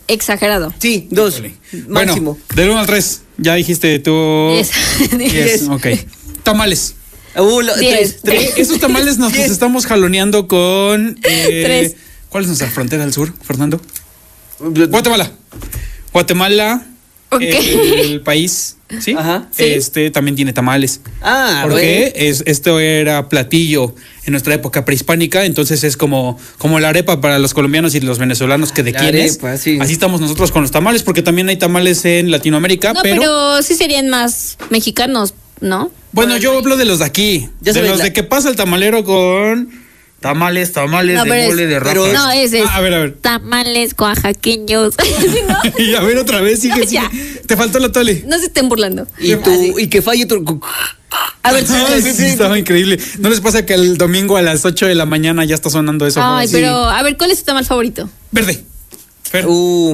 exagerado. Sí, 2. Máximo. Bueno, del 1 al 3. Ya dijiste tú. 10. 10. Ok. Tamales. 10. 3. Esos tamales nos los 10. estamos jaloneando con. 3. ¿Cuál es nuestra frontera al sur, Fernando? Guatemala. Guatemala. Ok. El país. ¿Sí? Ajá. Sí. También tiene tamales. Porque esto era platillo en nuestra época prehispánica, entonces es como la arepa para los colombianos y los venezolanos que de La quienes. arepa, sí. Así estamos nosotros con los tamales, porque también hay tamales en Latinoamérica, No, pero sí serían más mexicanos, ¿no? bueno, yo hablo de los de aquí, Ya de sabes, los de que pasa el tamalero con tamales No, de pero mole de rajas. No, ese es. A ver. Tamales oaxaqueños. ¿Sí, no? Y a ver otra vez, sigue. Ya. Te faltó la tole. No se estén burlando. Y que falle tu. A ver, Ay, sí, estaba increíble. ¿No les pasa que el domingo a las 8 de la mañana ya está sonando eso? Ay, Sí. pero a ver, ¿cuál es tu tamal favorito? Verde. Fer,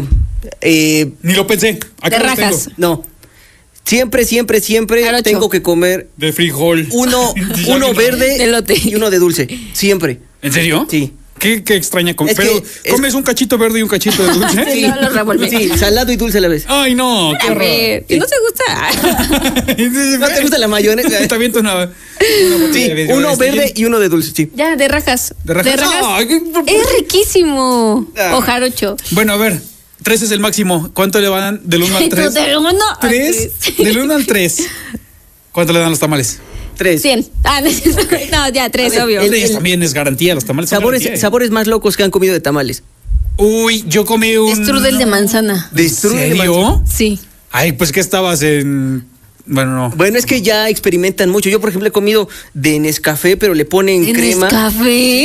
Ni lo pensé. Acá de lo tengo. rajas. No. Siempre Jarocho. tengo que comer De frijol. uno De verde De elote. y uno de dulce. Siempre. ¿En serio? Sí. Qué extraña Es pero que- ¿comes un cachito verde y un cachito de dulce? Sí. No, lo revuelve. Sí, salado y dulce a la vez. Ay, no, qué A horror. ver, ¿no te gusta? ¿No te gusta la mayonesa? Está bien una Sí, botella de uno mayonesa. verde y uno de dulce, sí. Ya, de rajas. ¿De rajas? Ay, ¿qué- Es riquísimo. Ah. O jarocho. Bueno, a ver, 3 es el máximo. ¿Cuánto le van del 1 al 3? Del 1 al 3. Del 1 al 3. ¿Cuánto le dan los tamales? 3. 100. No, ya, 3, A ver, obvio. el- 3 también es garantía, los tamales son garantía. Sabores más locos que han comido de tamales. Uy, yo comí un... Strudel de manzana. ¿De Strudel de serio? Sí. Ay, pues que estabas en... Bueno, no. Bueno, es que ya experimentan mucho. Yo, por ejemplo, he comido de Nescafé, pero le ponen ¿En crema. café?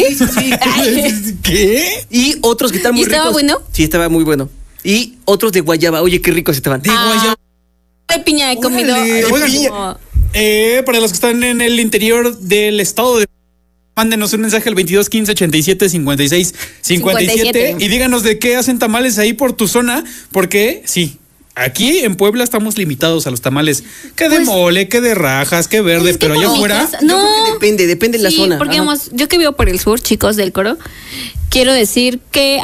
¿Qué? Y otros que están muy ¿Y estaba ricos. bueno? Sí, estaba muy bueno. Y otros de guayaba. Oye, qué ricos estaban. De guayaba. De piña he comido. Órale, Ay, oigan, como- para los que están en el interior del estado de... Mándenos un mensaje al 22 15 87 56 57 y díganos de qué hacen tamales ahí por tu zona, porque sí, aquí en Puebla estamos limitados a los tamales, que de Pues- mole, que de rajas, que verde, Pues es que pero por allá mi afuera... casa- No. Depende de la Sí, zona. porque Ajá. digamos, yo que vivo por el sur, chicos del coro, quiero decir que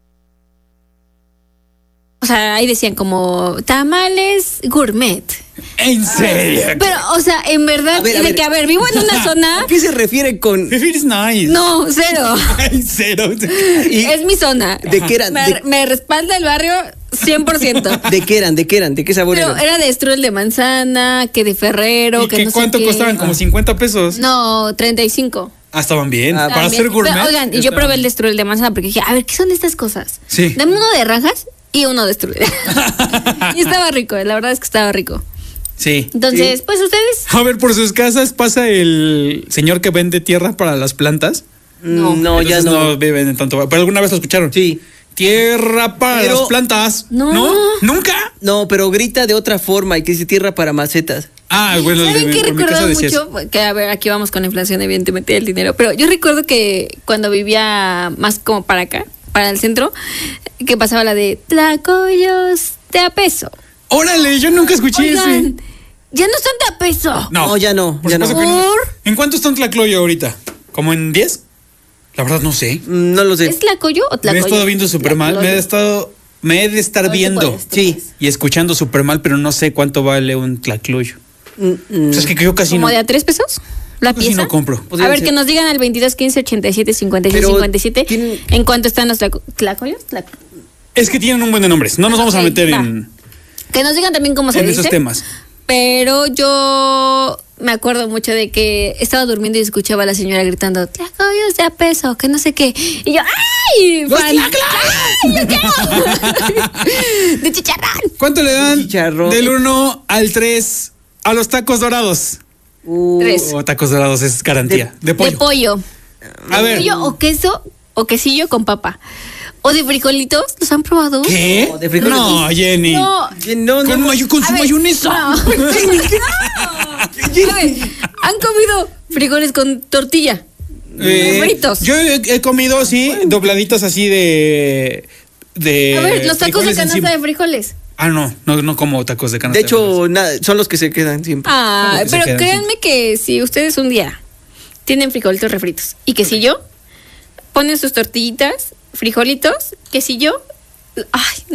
o sea, ahí decían como tamales gourmet. ¿En serio? Pero, o sea, en verdad, A ver. vivo en una zona. ¿A qué se refiere con...? It's nice. No, cero. Ay, cero. y- Es mi zona. ¿De qué eran? Me respalda el barrio 100%. ¿De qué eran? ¿De qué sabor Pero eran? era de strudel de manzana, que de Ferrero, ¿Y que qué, no sé cuánto qué. costaban? ¿Como 50 pesos? No, 35. Ah, estaban bien. Ah, Para También. hacer gourmet. Pero, oigan, y yo estaban probé el de strudel de manzana porque dije, a ver, ¿qué son estas cosas? Sí. Dame uno de rajas y uno de strudel. Y estaba rico, la verdad es que estaba rico. Sí. Entonces, pues ustedes. A ver, por sus casas pasa el señor que vende tierra para las plantas. No, ya Entonces no. viven en tanto. Pero alguna vez lo escucharon. Sí. Tierra para Pero- las plantas. No. ¿Nunca? No, pero grita de otra forma y que dice tierra para macetas. Ah, bueno, ¿Saben qué por mi casa recuerdo decía eso. mucho? Que a ver, aquí vamos con la inflación, evidentemente, el dinero. Pero yo recuerdo que cuando vivía más como para acá, para el centro, que pasaba la de tlacoyos de a peso. Órale, yo nunca escuché Oigan, ese. ya no están de a peso. No, ya no, Por ya no. supuesto que no. ¿Por? ¿En cuánto está un tlacloyo ahorita? ¿Como en 10? La verdad no sé. No lo sé. ¿Es tlacoyo o Me he tlacoyo? estado viendo súper mal. Me he de estar A ver, tú viendo puedes, tú Sí. puedes. y escuchando súper mal, pero no sé cuánto vale un tlacloyo. O sea, es que yo casi ¿Como no. de a 3 pesos? ¿La Casi pieza? no compro. A Podrían ver, ser. que nos digan al 22 15 87 56 Pero 57 tienen- en cuánto están los tlacoyos. Es que tienen un buen de nombres. No nos vamos a Ok, meter va. en Que nos digan también cómo se dice. esos temas. Pero yo me acuerdo mucho de que estaba durmiendo y escuchaba a la señora gritando, tlacoyos de a peso, que no sé qué. Y yo, ¡ay! ¡Los fan! tlacos! ¡Ay, yo quiero! ¡De chicharrón! ¿Cuánto le dan Chicharrón. del 1 al 3 a los tacos dorados? 3. O tacos dorados es garantía. De pollo. De pollo. A ver. Pollo o queso o quesillo con papa. O de frijolitos, ¿los han probado? ¿Qué? No, de frijoles. No, Jenny. No. Con su A ver, mayonesa. no. No. A ver, ¿han comido frijoles con tortilla? Fritos. Yo he comido, sí, dobladitos así de A ver, los tacos de frijoles canasta encima. de frijoles. Ah, no como tacos de canasta. De hecho, son los que se quedan siempre. Ah, Se pero quedan créanme que si ustedes un día tienen frijolitos refritos y quesillo, ponen sus tortillitas, frijolitos, quesillo, ay,